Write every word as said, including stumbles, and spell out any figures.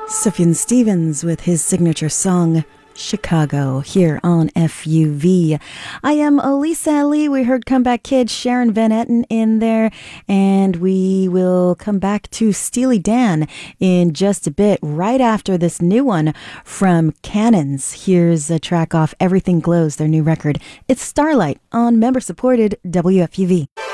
Sufjan Stevens with his signature song, Chicago, here on F U V. I am Elisa Lee. We heard Comeback Kid, Sharon Van Etten in there, and we will come back to Steely Dan in just a bit, right after this new one from Cannons. Here's a track off Everything Glows, their new record. It's Starlight on member-supported W F U V.